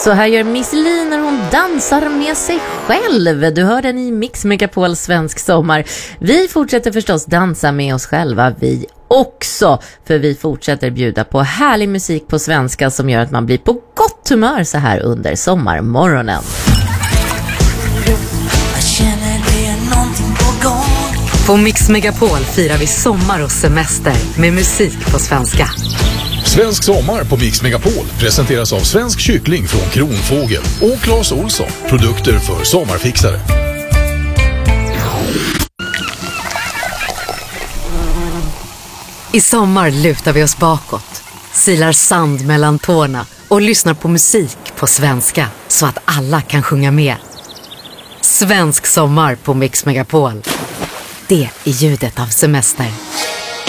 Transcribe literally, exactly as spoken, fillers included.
Så här gör Miss Li när hon dansar med sig själv. Du hör den i Mix Megapol Svensk Sommar. Vi fortsätter förstås dansa med oss själva, vi också. För vi fortsätter bjuda på härlig musik på svenska som gör att man blir på gott humör så här under sommarmorgonen. Jag känner det är någonting på gång. På Mix Megapol firar vi sommar och semester med musik på svenska. Svensk sommar på Mix Megapol presenteras av Svensk kyckling från Kronfågel och Claes Olsson, produkter för sommarfixare. I sommar lutar vi oss bakåt, silar sand mellan tårna och lyssnar på musik på svenska så att alla kan sjunga med. Svensk sommar på Mix Megapol. Det är ljudet av semester.